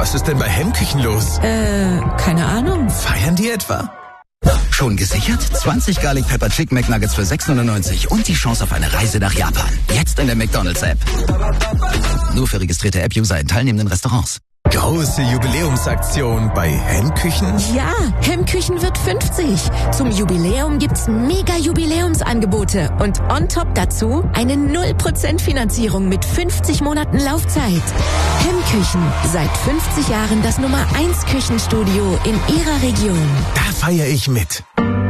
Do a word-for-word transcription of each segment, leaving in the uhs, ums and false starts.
was ist denn bei Hemmküchen los? Äh, keine Ahnung. Feiern die etwa? Schon gesichert? zwanzig Garlic Pepper Chick McNuggets für sechs neunundneunzig und die Chance auf eine Reise nach Japan. Jetzt in der McDonald's-App. Nur für registrierte App-User in teilnehmenden Restaurants. Große Jubiläumsaktion bei Hemmküchen? Ja, Hemmküchen wird fünfzig. Zum Jubiläum gibt's mega Jubiläumsangebote und on top dazu eine null Prozent Finanzierung mit fünfzig Monaten Laufzeit. Hemmküchen, seit fünfzig Jahren das Nummer eins Küchenstudio in Ihrer Region. Da feiere ich mit.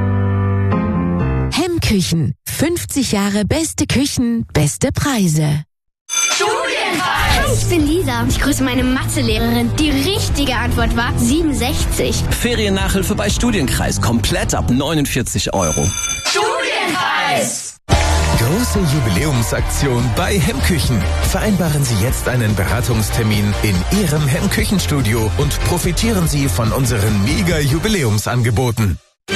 Hemmküchen, fünfzig Jahre beste Küchen, beste Preise. Hi, ich bin Lisa. Ich grüße meine Mathelehrerin. Die richtige Antwort war siebenundsechzig. Feriennachhilfe bei Studienkreis. Komplett ab neunundvierzig Euro. Studienkreis! Große Jubiläumsaktion bei Hemmküchen. Vereinbaren Sie jetzt einen Beratungstermin in Ihrem Hemmküchenstudio und profitieren Sie von unseren Mega-Jubiläumsangeboten.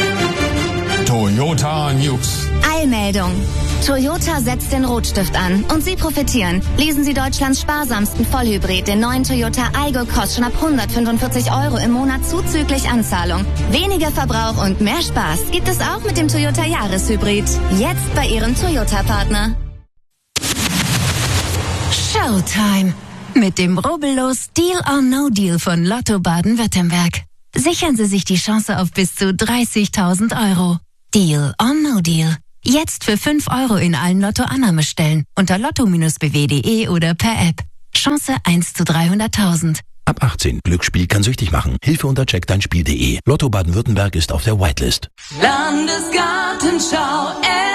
Toyota News. Eilmeldung. Toyota setzt den Rotstift an und Sie profitieren. Lesen Sie Deutschlands sparsamsten Vollhybrid, den neuen Toyota Aygo, kostet schon ab hundertfünfundvierzig Euro im Monat zuzüglich Anzahlung. Weniger Verbrauch und mehr Spaß gibt es auch mit dem Toyota Jahreshybrid. Jetzt bei Ihrem Toyota-Partner. Showtime. Mit dem rubbellos Deal or No Deal von Lotto Baden-Württemberg. Sichern Sie sich die Chance auf bis zu dreißigtausend Euro. Deal or No Deal. Jetzt für fünf Euro in allen Lotto-Annahmestellen unter lotto b w punkt de oder per App. Chance eins zu dreihunderttausend. Ab achtzehn. Glücksspiel kann süchtig machen. Hilfe unter check dein spiel punkt de. Lotto Baden-Württemberg ist auf der Whitelist. Landesgartenschau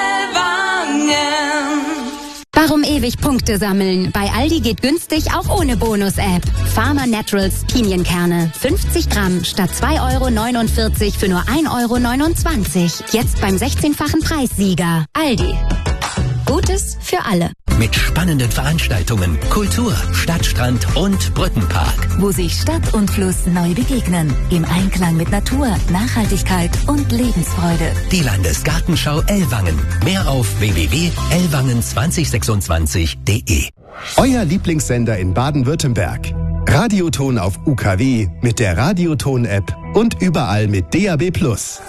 Ellwangen. Warum ewig Punkte sammeln? Bei Aldi geht günstig auch ohne Bonus-App. Farmer Naturals Pinienkerne. fünfzig Gramm statt zwei Euro neunundvierzig für nur ein Euro neunundzwanzig. Jetzt beim sechzehnfachen Preissieger. Aldi. Gutes für alle. Mit spannenden Veranstaltungen, Kultur, Stadtstrand und Brückenpark. Wo sich Stadt und Fluss neu begegnen. Im Einklang mit Natur, Nachhaltigkeit und Lebensfreude. Die Landesgartenschau Ellwangen. Mehr auf w w w punkt ellwangen zwanzig sechsundzwanzig punkt de. Euer Lieblingssender in Baden-Württemberg. Radioton auf U K W mit der Radioton-App und überall mit D A B plus.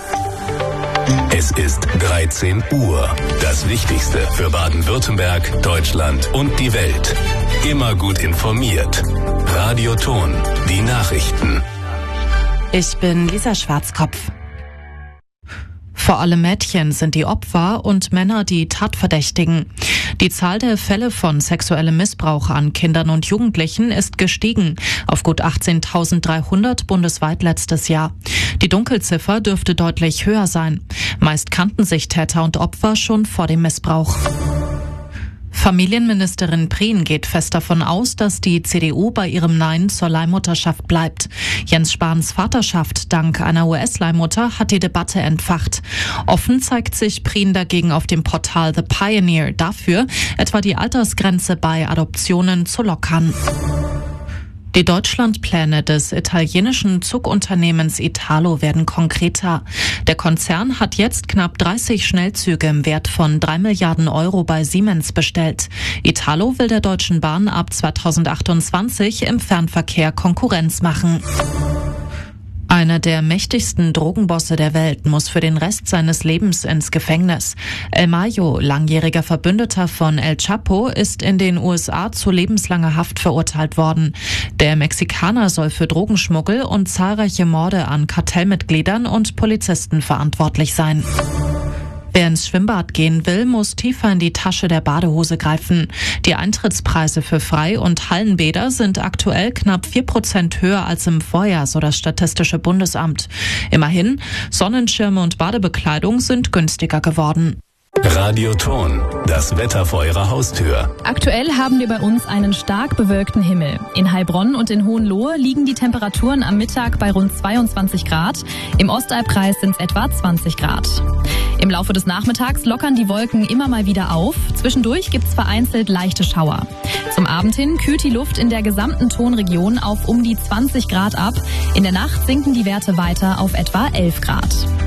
Es ist dreizehn Uhr. Das Wichtigste für Baden-Württemberg, Deutschland und die Welt. Immer gut informiert. Radioton, die Nachrichten. Ich bin Lisa Schwarzkopf. Vor allem Mädchen sind die Opfer und Männer die Tatverdächtigen. Die Zahl der Fälle von sexuellem Missbrauch an Kindern und Jugendlichen ist gestiegen auf gut achtzehntausenddreihundert bundesweit letztes Jahr. Die Dunkelziffer dürfte deutlich höher sein. Meist kannten sich Täter und Opfer schon vor dem Missbrauch. Familienministerin Prien geht fest davon aus, dass die C D U bei ihrem Nein zur Leihmutterschaft bleibt. Jens Spahns Vaterschaft dank einer U S-Leihmutter hat die Debatte entfacht. Offen zeigt sich Prien dagegen auf dem Portal The Pioneer dafür, etwa die Altersgrenze bei Adoptionen zu lockern. Die Deutschlandpläne des italienischen Zugunternehmens Italo werden konkreter. Der Konzern hat jetzt knapp dreißig Schnellzüge im Wert von drei Milliarden Euro bei Siemens bestellt. Italo will der Deutschen Bahn ab zweitausendachtundzwanzig im Fernverkehr Konkurrenz machen. Einer der mächtigsten Drogenbosse der Welt muss für den Rest seines Lebens ins Gefängnis. El Mayo, langjähriger Verbündeter von El Chapo, ist in den U S A zu lebenslanger Haft verurteilt worden. Der Mexikaner soll für Drogenschmuggel und zahlreiche Morde an Kartellmitgliedern und Polizisten verantwortlich sein. Wer ins Schwimmbad gehen will, muss tiefer in die Tasche der Badehose greifen. Die Eintrittspreise für Frei- und Hallenbäder sind aktuell knapp vier Prozent höher als im Vorjahr, so das Statistische Bundesamt. Immerhin, Sonnenschirme und Badebekleidung sind günstiger geworden. Radioton, das Wetter vor Ihrer Haustür. Aktuell haben wir bei uns einen stark bewölkten Himmel. In Heilbronn und in Hohenlohe liegen die Temperaturen am Mittag bei rund zweiundzwanzig Grad. Im Ostalbkreis sind es etwa zwanzig Grad. Im Laufe des Nachmittags lockern die Wolken immer mal wieder auf. Zwischendurch gibt es vereinzelt leichte Schauer. Zum Abend hin kühlt die Luft in der gesamten Tonregion auf um die zwanzig Grad ab. In der Nacht sinken die Werte weiter auf etwa elf Grad.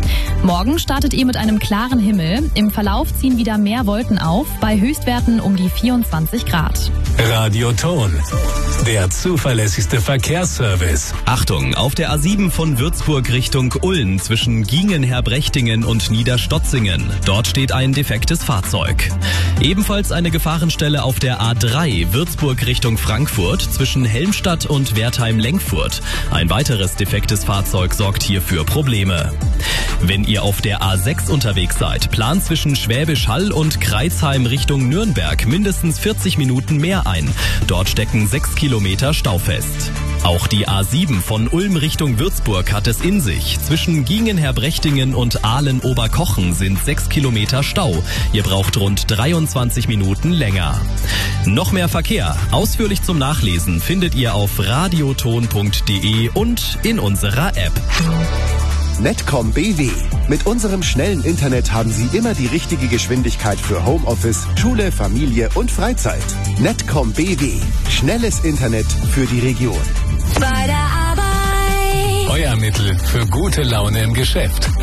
Morgen startet ihr mit einem klaren Himmel. Im Verlauf ziehen wieder mehr Wolken auf, bei Höchstwerten um die vierundzwanzig Grad. Radio Ton, der zuverlässigste Verkehrsservice. Achtung, auf der A sieben von Würzburg Richtung Ulm zwischen Giengenherbrechtingen und Niederstotzingen. Dort steht ein defektes Fahrzeug. Ebenfalls eine Gefahrenstelle auf der A drei Würzburg Richtung Frankfurt zwischen Helmstadt und Wertheim-Lenkfurt. Ein weiteres defektes Fahrzeug sorgt hier für Probleme. Wenn ihr auf der A sechs unterwegs seid, plant zwischen Schwäbisch Hall und Kreisheim Richtung Nürnberg mindestens vierzig Minuten mehr ein. Dort stecken sechs Kilometer Stau fest. Auch die A sieben von Ulm Richtung Würzburg hat es in sich. Zwischen Giengenherbrechtingen und Aalen-Oberkochen sind sechs Kilometer Stau. Ihr braucht rund dreiundzwanzig Minuten länger. Noch mehr Verkehr, ausführlich zum Nachlesen, findet ihr auf radioton punkt de und in unserer App. Netcom B W. Mit unserem schnellen Internet haben Sie immer die richtige Geschwindigkeit für Homeoffice, Schule, Familie und Freizeit. Netcom B W. Schnelles Internet für die Region. Euer Mittel für gute Laune im Geschäft.